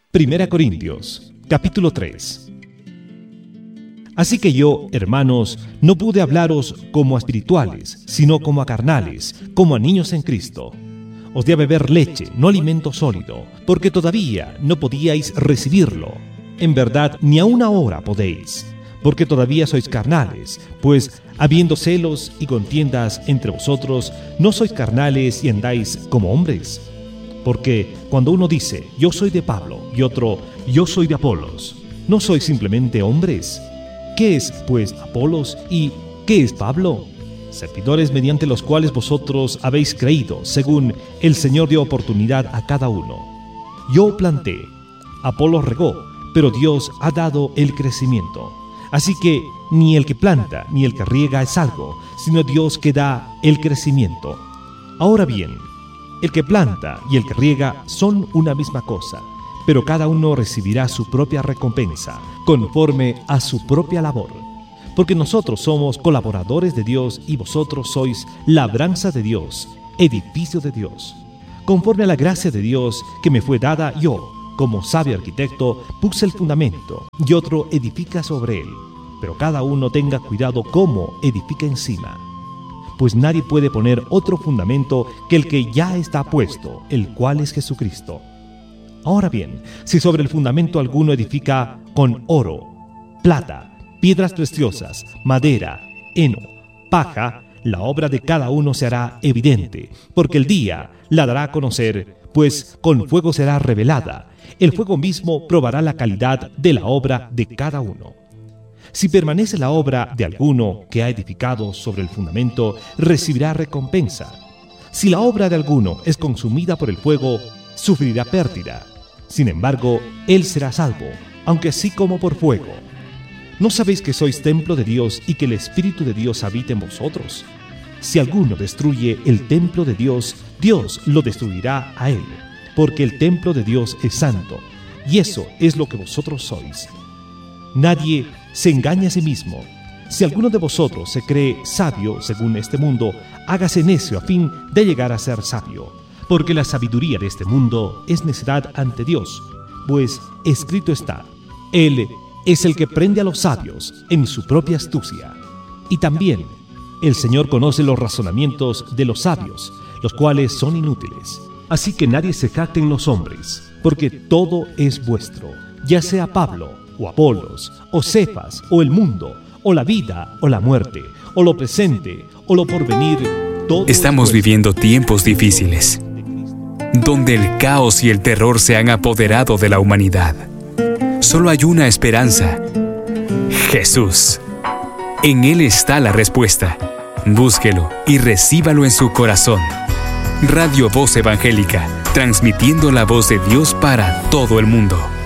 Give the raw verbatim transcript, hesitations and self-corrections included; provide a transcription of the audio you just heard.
Primera Corintios, capítulo tres. Así que yo, hermanos, no pude hablaros como a espirituales, sino como a carnales, como a niños en Cristo. Os di a beber leche, no alimento sólido, porque todavía no podíais recibirlo. En verdad, ni aun ahora podéis, porque todavía sois carnales, pues, habiendo celos y contiendas entre vosotros, ¿no sois carnales y andáis como hombres? Porque cuando uno dice, yo soy de Pablo, y otro, yo soy de Apolos, ¿no sois simplemente hombres? ¿Qué es, pues, Apolos y qué es Pablo? Servidores mediante los cuales vosotros habéis creído, según el Señor dio oportunidad a cada uno. Yo planté, Apolos regó, pero Dios ha dado el crecimiento. Así que ni el que planta ni el que riega es algo, sino Dios que da el crecimiento. Ahora bien, el que planta y el que riega son una misma cosa, pero cada uno recibirá su propia recompensa, conforme a su propia labor. Porque nosotros somos colaboradores de Dios y vosotros sois labranza de Dios, edificio de Dios. Conforme a la gracia de Dios que me fue dada, yo, como sabio arquitecto, puse el fundamento y otro edifica sobre él. Pero cada uno tenga cuidado cómo edifica encima. Pues nadie puede poner otro fundamento que el que ya está puesto, el cual es Jesucristo. Ahora bien, si sobre el fundamento alguno edifica con oro, plata, piedras preciosas, madera, heno, paja, la obra de cada uno se hará evidente, porque el día la dará a conocer, pues con fuego será revelada. El fuego mismo probará la calidad de la obra de cada uno. Si permanece la obra de alguno que ha edificado sobre el fundamento, recibirá recompensa. Si la obra de alguno es consumida por el fuego, sufrirá pérdida. Sin embargo, él será salvo, aunque así como por fuego. ¿No sabéis que sois templo de Dios y que el Espíritu de Dios habita en vosotros? Si alguno destruye el templo de Dios, Dios lo destruirá a él, porque el templo de Dios es santo, y eso es lo que vosotros sois. Nadie se engaña a sí mismo. Si alguno de vosotros se cree sabio según este mundo, hágase necio a fin de llegar a ser sabio, porque la sabiduría de este mundo es necedad ante Dios, pues escrito está, Él es el que prende a los sabios en su propia astucia. Y también, el Señor conoce los razonamientos de los sabios, los cuales son inútiles. Así que nadie se jacte en los hombres, porque todo es vuestro, ya sea Pablo, o Apolos, o Cefas, o el mundo, o la vida, o la muerte, o lo presente, o lo porvenir. Todo Estamos viviendo tiempos difíciles, donde el caos y el terror se han apoderado de la humanidad. Solo hay una esperanza: Jesús. En Él está la respuesta. Búsquelo y recíbalo en su corazón. Radio Voz Evangélica, transmitiendo la voz de Dios para todo el mundo.